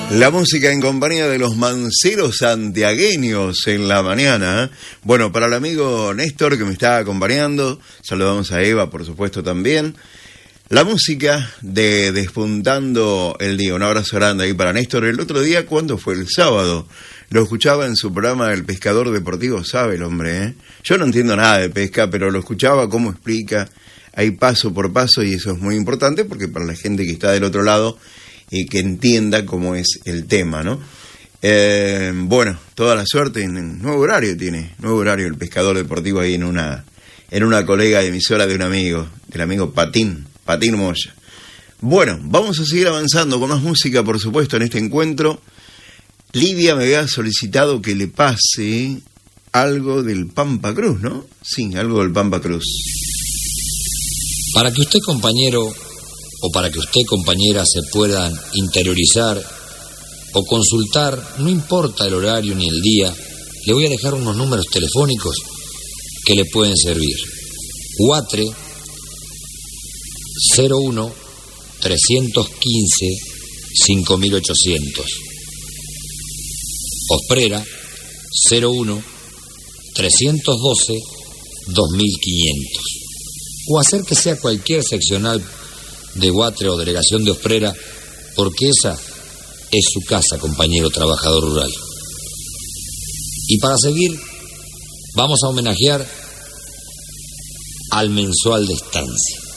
La música en compañía de los manceros santiagueños en la mañana. Bueno, para el amigo Néstor que me está acompañando, saludamos a Eva, por supuesto, también. La música de Despuntando el Día. Un abrazo grande ahí para Néstor. El otro día, ¿cuándo fue? El sábado. Lo escuchaba en su programa El Pescador Deportivo, sabe el hombre, ¿eh? Yo no entiendo nada de pesca, pero lo escuchaba cómo explica, ahí paso por paso, y eso es muy importante porque para la gente que está del otro lado y que entienda cómo es el tema, ¿no? Bueno, toda la suerte. En nuevo horario tiene, nuevo horario El Pescador Deportivo ahí en una colega de emisora de un amigo, del amigo Patín Moya. Bueno, vamos a seguir avanzando con más música, por supuesto, en este encuentro. Livia me había solicitado que le pase algo del Pampa Cruz, ¿no? Sí, algo del Pampa Cruz. Para que usted, compañero, o para que usted, compañera, se puedan interiorizar o consultar, no importa el horario ni el día, le voy a dejar unos números telefónicos que le pueden servir. 401 315 5800. Osprera 01 312 2500. O acérquese a cualquier seccional de Guatre o delegación de Osprera, porque esa es su casa, compañero trabajador rural. Y para seguir, vamos a homenajear al mensual de estancia.